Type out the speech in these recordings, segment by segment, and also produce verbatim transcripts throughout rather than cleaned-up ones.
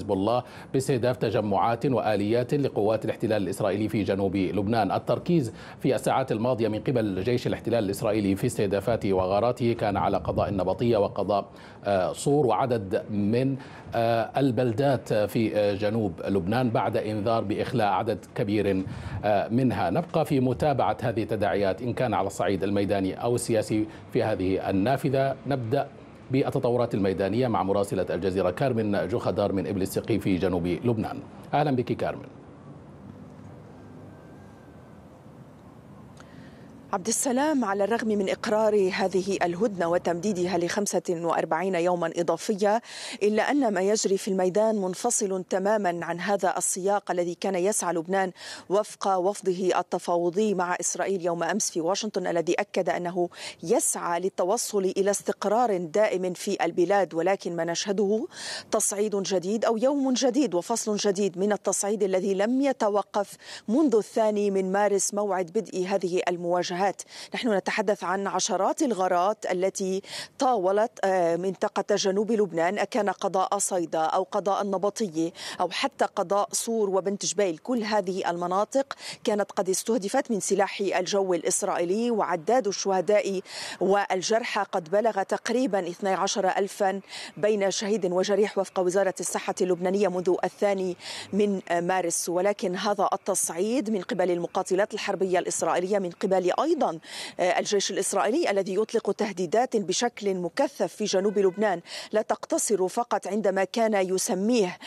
حزب الله باستهداف تجمعات وآليات لقوات الاحتلال الإسرائيلي في جنوب لبنان. التركيز في الساعات الماضية من قبل جيش الاحتلال الإسرائيلي في استهدافاته وغاراته كان على قضاء النبطية وقضاء صور وعدد من البلدات في جنوب لبنان بعد إنذار بإخلاء عدد كبير منها. نبقى في متابعة هذه التداعيات إن كان على الصعيد الميداني أو السياسي في هذه النافذة. نبدأ بالتطورات الميدانية مع مراسلة الجزيرة كارمن جوخدار من إبل السقي في جنوب لبنان. أهلا بك كارمن. عبد السلام، على الرغم من إقرار هذه الهدنة وتمديدها لخمسة وأربعين يوما إضافية، إلا أن ما يجري في الميدان منفصل تماما عن هذا السياق الذي كان يسعى لبنان وفق وفده التفاوضي مع إسرائيل يوم أمس في واشنطن، الذي أكد أنه يسعى للتوصل إلى استقرار دائم في البلاد. ولكن ما نشهده تصعيد جديد أو يوم جديد وفصل جديد من التصعيد الذي لم يتوقف منذ الثاني من مارس موعد بدء هذه المواجهة. نحن نتحدث عن عشرات الغارات التي طاولت منطقة جنوب لبنان، أكان قضاء صيدا أو قضاء النبطية أو حتى قضاء صور وبنت جبيل. كل هذه المناطق كانت قد استهدفت من سلاح الجو الإسرائيلي، وعداد الشهداء والجرحى قد بلغ تقريبا اثني عشر ألفا بين شهيد وجريح وفق وزارة الصحة اللبنانية منذ الثاني من مارس. ولكن هذا التصعيد من قبل المقاتلات الحربية الإسرائيلية، من قبل أيضا الجيش الإسرائيلي الذي يطلق تهديدات بشكل مكثف في جنوب لبنان، لا تقتصر فقط عندما كان يسميه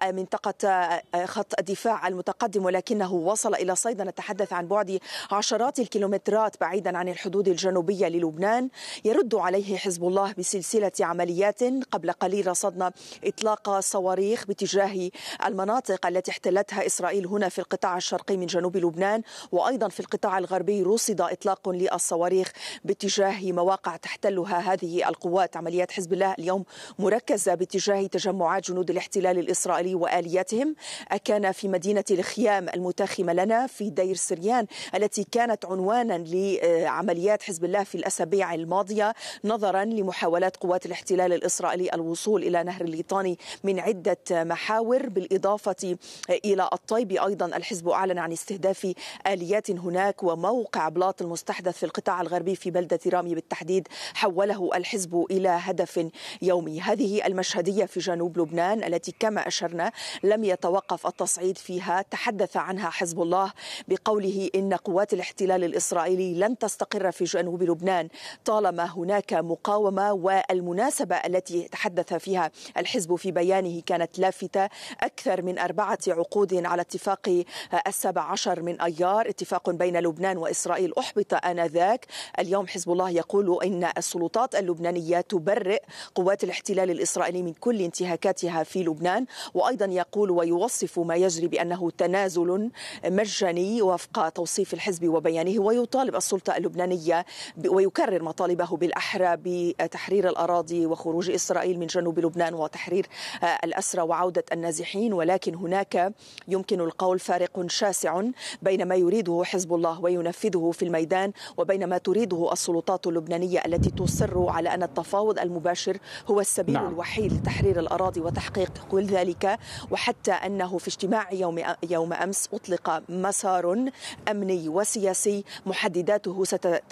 منطقة خط الدفاع المتقدم، ولكنه وصل إلى صيدا. نتحدث عن بعد عشرات الكيلومترات بعيدا عن الحدود الجنوبية للبنان. يرد عليه حزب الله بسلسلة عمليات. قبل قليل رصدنا إطلاق صواريخ باتجاه المناطق التي احتلتها إسرائيل هنا في القطاع الشرقي من جنوب لبنان، وأيضا في القطاع الغربي رصد إطلاق للصواريخ باتجاه مواقع تحتلها هذه القوات. عمليات حزب الله اليوم مركزة باتجاه تجمعات جنود الاحتلال الإسرائيلي وآلياتهم. كان في مدينة الخيام المتاخمة لنا في دير سريان التي كانت عنوانا لعمليات حزب الله في الأسابيع الماضية، نظرا لمحاولات قوات الاحتلال الإسرائيلي الوصول إلى نهر الليطاني من عدة محاور. بالإضافة إلى الطيب أيضا الحزب أعلن عن استهداف آليات هناك، وموقع بلاط المستحدث في القطاع الغربي في بلدة رامي بالتحديد حوله الحزب إلى هدف يومي. هذه المشهدية في جنوب لبنان التي كما أشرنا لم يتوقف التصعيد فيها. تحدث عنها حزب الله بقوله إن قوات الاحتلال الإسرائيلي لن تستقر في جنوب لبنان طالما هناك مقاومة. والمناسبة التي تحدث فيها الحزب في بيانه كانت لافتة. أكثر من أربعة عقود على اتفاق السابع عشر من أيار، اتفاق بين لبنان وإسرائيل أحبط آنذاك. اليوم حزب الله يقول إن السلطات اللبنانية تبرئ قوات الاحتلال الإسرائيلي من كل انتهاكاتها في لبنان، وأيضا يقول ويوصف ما يجري بأنه تنازل مجاني وفق توصيف الحزب وبيانه، ويطالب السلطة اللبنانية ويكرر مطالبه بالأحرى بتحرير الأراضي وخروج إسرائيل من جنوب لبنان وتحرير الأسرى وعودة النازحين. ولكن هناك يمكن القول فارق شاسع بين ما يريده حزب الله وينفذه في الميدان وبين ما تريده السلطات اللبنانية التي تصر على أن التفاوض المباشر هو السبيل نعم. الوحيد لتحرير الأراضي وتحقيق كل ذلك. وحتى أنه في اجتماع يوم يوم أمس أطلق مسار أمني وسياسي محدداته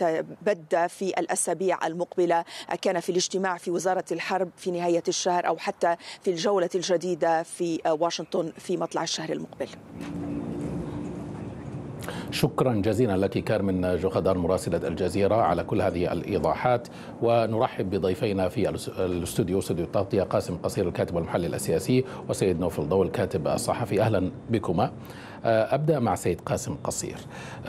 ستتبدى في الأسابيع المقبلة. كان في الاجتماع في وزارة الحرب في نهاية الشهر أو حتى في الجولة الجديدة في واشنطن في مطلع الشهر المقبل. شكرا جزيلا لك كارمن جوخدار مراسلة الجزيرة على كل هذه الإيضاحات. ونرحب بضيفينا في الاستوديو استوديو التغطية قاسم قصير الكاتب والمحلل السياسي وسيد نوفل ضوء الكاتب الصحفي. أهلا بكما. أبدأ مع سيد قاسم قصير.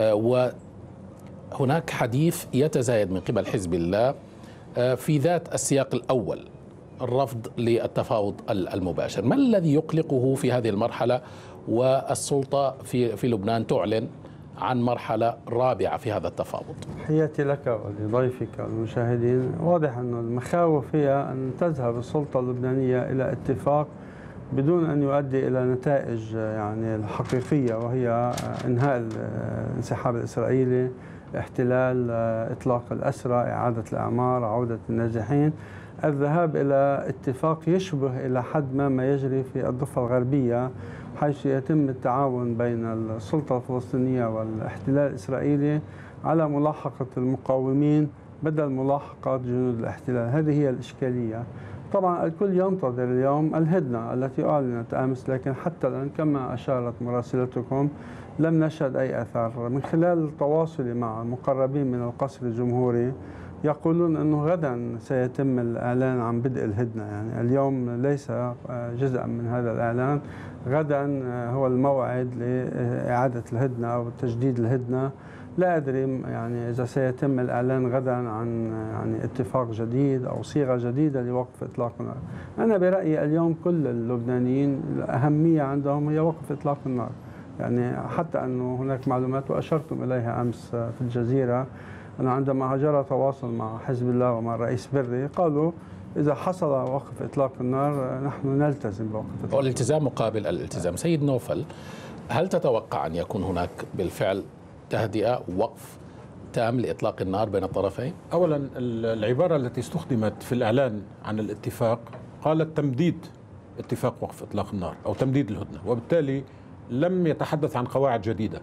وهناك حديث يتزايد من قبل حزب الله في ذات السياق الأول، الرفض للتفاوض المباشر. ما الذي يقلقه في هذه المرحلة والسلطة في في لبنان تعلن عن مرحلة رابعة في هذا التفاوض؟ تحياتي لك ولضيفك والمشاهدين. واضح أن المخاوف هي أن تذهب السلطة اللبنانية إلى اتفاق بدون أن يؤدي إلى نتائج يعني الحقيقية، وهي إنهاء الانسحاب الإسرائيلي، احتلال، إطلاق الأسرى، إعادة الأعمار، عودة النازحين. الذهاب إلى اتفاق يشبه إلى حد ما ما يجري في الضفة الغربية، حيث يتم التعاون بين السلطة الفلسطينية والاحتلال الإسرائيلي على ملاحقة المقاومين بدل ملاحقة جنود الاحتلال. هذه هي الإشكالية. طبعا الكل ينتظر اليوم الهدنة التي أعلنت أمس، لكن حتى الآن كما أشارت مراسلتكم لم نشهد أي أثر. من خلال التواصل مع المقربين من القصر الجمهوري يقولون أنه غدا سيتم الإعلان عن بدء الهدنة، يعني اليوم ليس جزءا من هذا الإعلان، غدا هو الموعد لإعادة الهدنة أو تجديد الهدنة. لا أدري يعني إذا سيتم الإعلان غدا عن يعني اتفاق جديد أو صيغة جديدة لوقف إطلاق النار. أنا برأيي اليوم كل اللبنانيين الأهمية عندهم هي وقف إطلاق النار، يعني حتى أنه هناك معلومات وأشرتم إليها أمس في الجزيرة أنه عندما جرى تواصل مع حزب الله ومع الرئيس بري قالوا إذا حصل وقف إطلاق النار نحن نلتزم بوقف إطلاق النار. والالتزام مقابل الالتزام. سيد نوفل، هل تتوقع أن يكون هناك بالفعل تهدئة وقف تام لإطلاق النار بين الطرفين؟ أولا العبارة التي استخدمت في الإعلان عن الاتفاق قالت تمديد اتفاق وقف إطلاق النار أو تمديد الهدنة، وبالتالي لم يتحدث عن قواعد جديدة.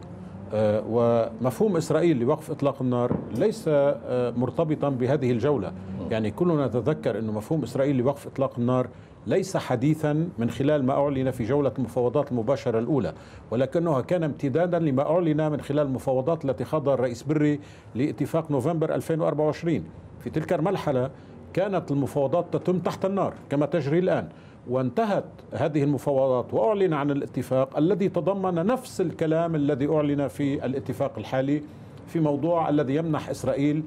ومفهوم إسرائيل لوقف إطلاق النار ليس مرتبطا بهذه الجولة، يعني كلنا نتذكر أن مفهوم إسرائيل لوقف إطلاق النار ليس حديثا من خلال ما أعلن في جولة المفاوضات المباشرة الأولى، ولكنه كان امتدادا لما أعلن من خلال المفاوضات التي خاضها الرئيس بري لاتفاق نوفمبر ألفين وأربعة وعشرين. في تلك المرحلة كانت المفاوضات تتم تحت النار كما تجري الآن، وانتهت هذه المفاوضات وأعلن عن الاتفاق الذي تضمن نفس الكلام الذي أعلن في الاتفاق الحالي في موضوع الذي يمنح إسرائيل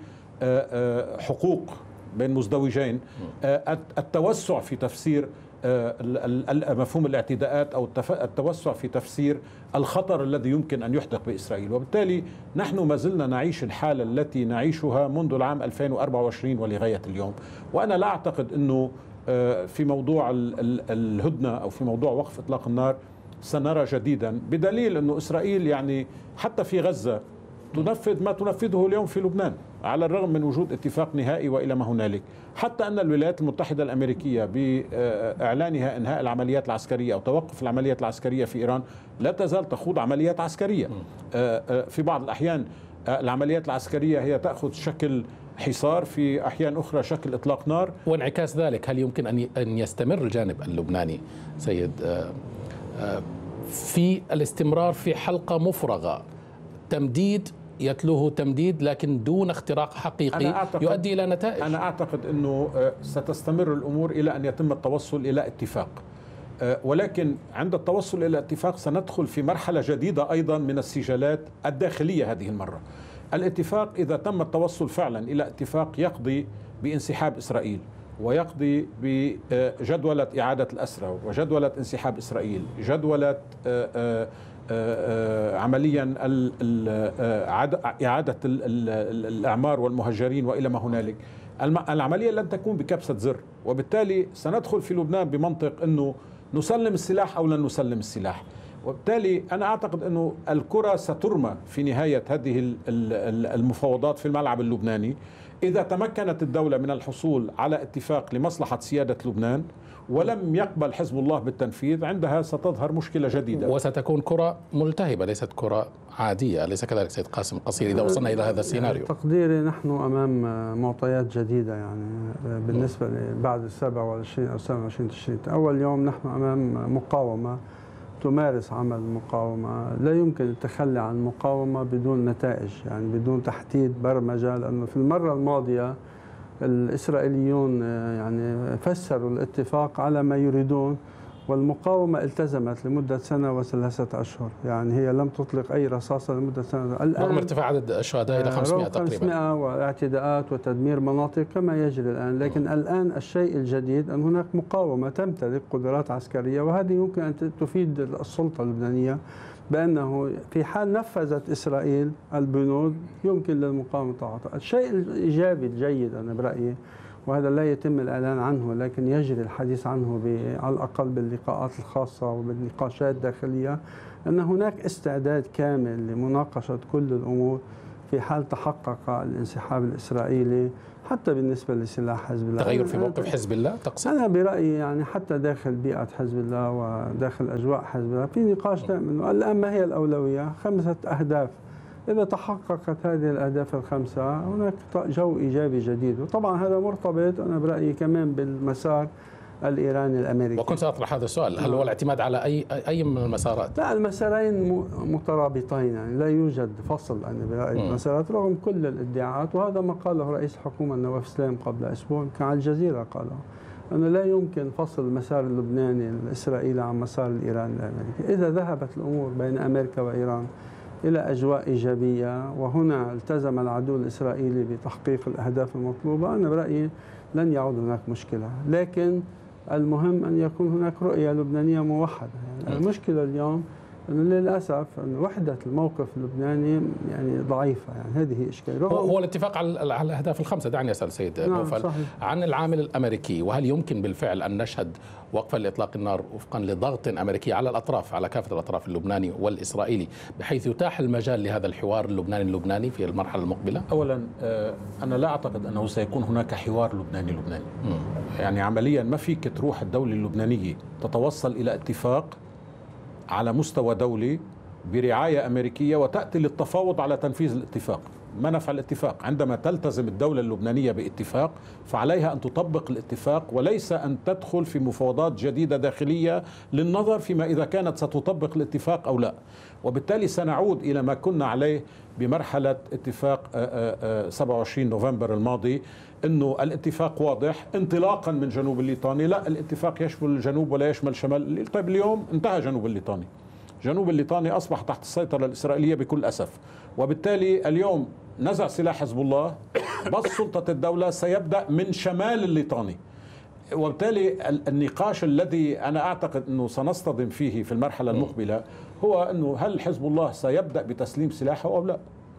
حقوق بين مزدوجين، التوسع في تفسير مفهوم الاعتداءات أو التوسع في تفسير الخطر الذي يمكن أن يحدث بإسرائيل. وبالتالي نحن ما زلنا نعيش الحالة التي نعيشها منذ العام ألفين وأربعة وعشرين ولغاية اليوم. وأنا لا أعتقد أنه في موضوع الهدنة أو في موضوع وقف إطلاق النار سنرى جديدا، بدليل أنه إسرائيل يعني حتى في غزة تنفذ ما تنفذه اليوم في لبنان على الرغم من وجود اتفاق نهائي وإلى ما هنالك. حتى أن الولايات المتحدة الأمريكية بإعلانها إنهاء العمليات العسكرية أو توقف العمليات العسكرية في إيران لا تزال تخوض عمليات عسكرية. في بعض الأحيان العمليات العسكرية هي تأخذ شكل حصار، في أحيان أخرى شكل إطلاق نار. وانعكاس ذلك هل يمكن أن يستمر الجانب اللبناني سيد في الاستمرار في حلقة مفرغة، تمديد يتلوه تمديد لكن دون اختراق حقيقي يؤدي إلى نتائج؟ أنا أعتقد أنه ستستمر الأمور إلى أن يتم التوصل إلى اتفاق، ولكن عند التوصل إلى اتفاق سندخل في مرحلة جديدة أيضا من السجالات الداخلية. هذه المرة الاتفاق إذا تم التوصل فعلا إلى اتفاق يقضي بانسحاب إسرائيل ويقضي بجدولة إعادة الأسرى وجدولة انسحاب إسرائيل، جدولة عمليا إعادة الأعمار والمهجرين وإلى ما هنالك، العملية لن تكون بكبسة زر. وبالتالي سندخل في لبنان بمنطق أنه نسلم السلاح أو لن نسلم السلاح. وبالتالي أنا أعتقد أنه الكرة سترمى في نهاية هذه المفاوضات في الملعب اللبناني. إذا تمكنت الدولة من الحصول على اتفاق لمصلحة سيادة لبنان ولم يقبل حزب الله بالتنفيذ، عندها ستظهر مشكلة جديدة وستكون كرة ملتهبة ليست كرة عادية. أليس كذلك سيد قاسم قصير إذا وصلنا إلى هذا السيناريو؟ تقديري نحن أمام معطيات جديدة، يعني بالنسبة بعد السابع والعشرين أو سبعة وعشرين تشرين. أول يوم نحن أمام مقاومة تمارس عمل المقاومة، لا يمكن التخلي عن المقاومة بدون نتائج، يعني بدون تحديد برمجة، لأنه في المرة الماضية الإسرائيليون يعني فسروا الاتفاق على ما يريدون، والمقاومة التزمت لمدة سنة وثلاثة أشهر، يعني هي لم تطلق أي رصاصة لمدة سنة. الآن رغم ارتفاع عدد الشهداء إلى خمسمائة تقريبا، خمسمائة واعتداءات وتدمير مناطق كما يجري الآن. لكن الآن الشيء الجديد أن هناك مقاومة تمتلك قدرات عسكرية، وهذه يمكن أن تفيد السلطة اللبنانية بأنه في حال نفذت إسرائيل البنود يمكن للمقاومة تعاطى. الشيء الإيجابي الجيد أنا برأيي، وهذا لا يتم الإعلان عنه لكن يجري الحديث عنه على الأقل باللقاءات الخاصة وبالنقاشات الداخلية، أن هناك استعداد كامل لمناقشة كل الأمور في حال تحقق الانسحاب الإسرائيلي، حتى بالنسبة لسلاح حزب الله. تغير في موقف حزب الله تقصد؟ أنا برأيي يعني حتى داخل بيئة حزب الله وداخل أجواء حزب الله في نقاش دائما. الآن ما هي الأولوية؟ خمسة أهداف، إذا تحققت هذه الأهداف الخمسة هناك جو إيجابي جديد، وطبعا هذا مرتبط أنا برأيي كمان بالمسار الإيراني الأمريكي. وكنت سأطرح هذا السؤال، هل هو الاعتماد على أي أي من المسارات؟ لا، المسارين مترابطين، يعني لا يوجد فصل أنا برأيي المسارات رغم كل الادعاءات، وهذا ما قاله رئيس الحكومة نواف سليم قبل أسبوع كان على الجزيرة، قاله أنه لا يمكن فصل المسار اللبناني الإسرائيلي عن مسار الإيراني الأمريكي. إذا ذهبت الأمور بين أمريكا وإيران إلى أجواء إيجابية وهنا التزم العدو الإسرائيلي بتحقيق الأهداف المطلوبة، أنا برأيي لن يعود هناك مشكلة، لكن المهم أن يكون هناك رؤية لبنانية موحدة. يعني المشكلة اليوم أنه للأسف أن وحدة الموقف اللبناني يعني ضعيفة، يعني هذه إشكالية. هو الاتفاق على على الأهداف الخمسة. دعني أسأل سيد نعم نوفل صحيح. عن العامل الأمريكي، وهل يمكن بالفعل أن نشهد وقفا لإطلاق النار وفقا لضغط أمريكي على الأطراف، على كافة الأطراف اللبناني والإسرائيلي، بحيث يتاح المجال لهذا الحوار اللبناني اللبناني في المرحلة المقبلة؟ أولا أنا لا أعتقد أنه سيكون هناك حوار لبناني لبناني. يعني عمليا ما فيك تروح الدولة اللبنانية تتوصل إلى اتفاق على مستوى دولي برعاية أمريكية وتأتي للتفاوض على تنفيذ الاتفاق. ما نفع الاتفاق؟ عندما تلتزم الدولة اللبنانية باتفاق فعليها أن تطبق الاتفاق، وليس أن تدخل في مفاوضات جديدة داخلية للنظر فيما إذا كانت ستطبق الاتفاق أو لا. وبالتالي سنعود إلى ما كنا عليه بمرحلة اتفاق سبعة وعشرين نوفمبر الماضي، أنه الاتفاق واضح انطلاقا من جنوب الليطاني، لا الاتفاق يشمل الجنوب ولا يشمل شمال. طيب اليوم انتهى جنوب الليطاني، جنوب الليطاني أصبح تحت السيطرة الإسرائيلية بكل أسف، وبالتالي اليوم نزع سلاح حزب الله، بس سلطة الدولة سيبدأ من شمال الليطاني. وبالتالي النقاش الذي أنا أعتقد أنه سنصطدم فيه في المرحلة المقبلة هو أنه هل حزب الله سيبدأ بتسليم سلاحه أو لا؟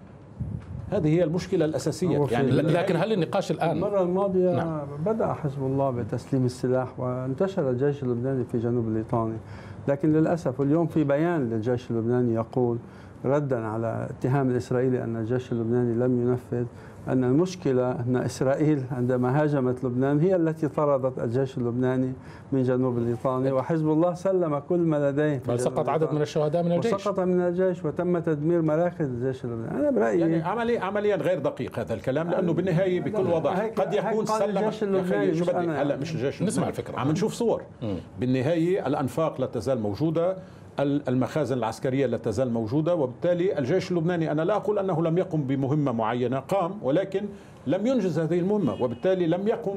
هذه هي المشكلة الأساسية. يعني لكن هل النقاش الآن؟ المرة الماضية نعم. بدأ حزب الله بتسليم السلاح وانتشر الجيش اللبناني في جنوب الليطاني، لكن للأسف اليوم في بيان للجيش اللبناني يقول ردا على اتهام الإسرائيلي أن الجيش اللبناني لم ينفذ، أن المشكلة أن إسرائيل عندما هاجمت لبنان هي التي طردت الجيش اللبناني من جنوب الليطاني، وحزب الله سلم كل ما لديه، بل سقط عدد من الشهداء من الجيش، وسقط من الجيش وتم تدمير مراكز الجيش اللبناني. أنا برأيي يعني عملي عمليا غير دقيق هذا الكلام، لأنه بالنهاية بكل وضح قد يكون سلم الجيش اللبناني. شو بدي هلا مش الجيش نسمع الفكرة، عم نشوف صور. مم. بالنهاية الأنفاق لا تزال موجودة، المخازن العسكرية لا تزال موجودة، وبالتالي الجيش اللبناني أنا لا أقول أنه لم يقم بمهمة معينة، قام ولكن لم ينجز هذه المهمة، وبالتالي لم يقم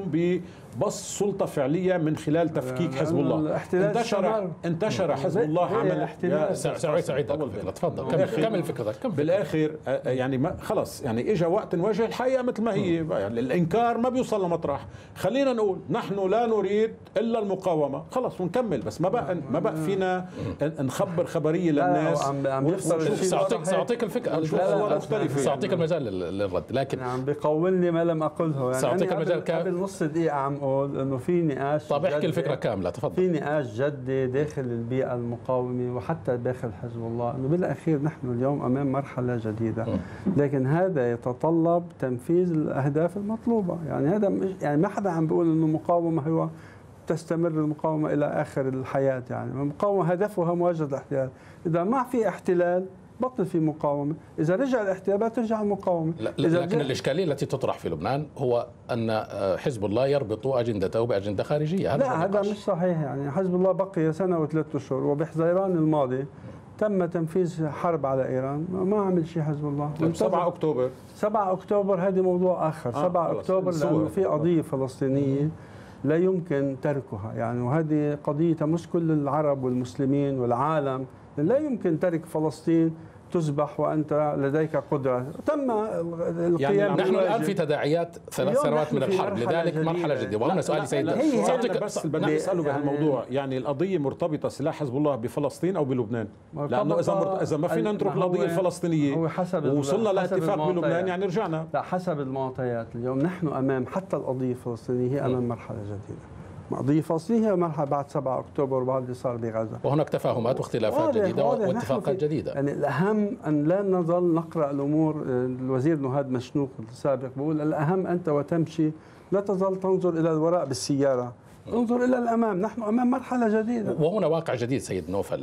ببسط سلطة فعلية من خلال تفكيك حزب الله. انتشر انتشر حزب الله عمل. سعيد سعيد تفضل كمل فكرتك. بالآخر يعني ما خلص يعني إجا وقت نواجه الحقيقة مثل ما هي، يعني الإنكار ما بيوصل لمطرح. خلينا نقول نحن لا نريد إلا المقاومة، خلص ونكمل، بس ما بقى ما بقى فينا نخبر خبرية للناس. سأعطيك سأعطيك الفكرة، سأعطيك المجال للرد، لكن عم بقولني ما لم أقوله. يعني سأعطيك المجال كامل. قبل نص دقيقة عم أقول إنه في نقاش. طب احكي الفكرة كاملة تفضل. في نقاش جدي داخل البيئة المقاومة وحتى داخل حزب الله، إنه بالأخير نحن اليوم أمام مرحلة جديدة، لكن هذا يتطلب تنفيذ الأهداف المطلوبة. يعني هذا مش يعني ما حدا عم بيقول إنه مقاومة هو تستمر المقاومة إلى آخر الحياة، يعني المقاومة هدفها مواجهة الاحتلال. إذا ما في احتلال بطل في مقاومة، إذا رجع الاحتلال ترجع المقاومة. لكن الإشكالية التي تطرح في لبنان هو أن حزب الله يربط أجندته بأجندة خارجية. هذا لا هذا مش صحيح. يعني حزب الله بقي سنة وثلاثة أشهر، وبحزيران الماضي تم تنفيذ حرب على إيران، ما عمل شيء حزب الله. سبعة أكتوبر سبعة أكتوبر هذا موضوع آخر. آه سبعة أكتوبر لأنه في قضية فلسطينية لا يمكن تركها، يعني وهذه قضية تمس كل العرب والمسلمين والعالم، لا يمكن ترك فلسطين تذبح وأنت لديك قدرة. تم القيام يعني نحن الآن في تداعيات ثلاث سنوات من الحرب، لذلك مرحلة جديدة. وهنا سؤالي سيد بس بدي أسأله بهالموضوع، يعني القضية مرتبطة سلاح حزب الله بفلسطين أو بلبنان؟ لأنه إذا إذا ما فينا نترك القضية الفلسطينية ووصلنا لاتفاق بلبنان يعني رجعنا. لا حسب المعطيات اليوم نحن أمام حتى القضية الفلسطينية هي أمام مرحلة جديدة. قضية فصلية، هي مرحلة بعد سبعة أكتوبر وبعد اللي صار بغزة. وهناك تفاهمات واختلافات واضح جديدة واضح واتفاقات جديدة. يعني الأهم أن لا نظل نقرأ الأمور. الوزير نهاد مشنوق السابق بيقول الأهم أنت وتمشي لا تظل تنظر إلى الوراء بالسيارة، انظر إلى الأمام، نحن أمام مرحلة جديدة. وهنا واقع جديد سيد نوفل.